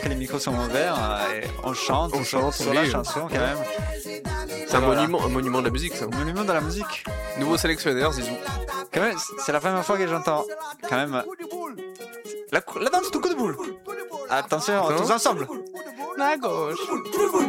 que les micros sont ouverts, et on chante, sur la chanson quand même. C'est un monument de la musique, ça. Un monument de la musique. Nouveau sélectionneur, Zizou. Quand même, c'est la première fois que j'entends quand même la danse du coup de boule. Attention, tous ensemble. La gauche.